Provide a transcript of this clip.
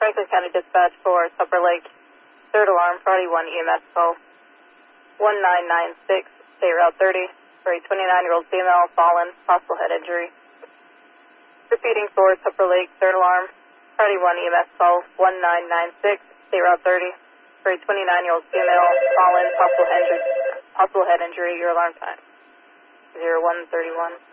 Franklin County Dispatch for Supper Lake. Third alarm, priority 1 EMS call. 1996, State Route 30, for a 29-year-old female, fallen, possible head injury. Repeating for Supper Lake, third alarm, priority 1 EMS call. 1996, State Route 30, for a 29-year-old female, fallen, possible head injury. Your alarm time, 0131.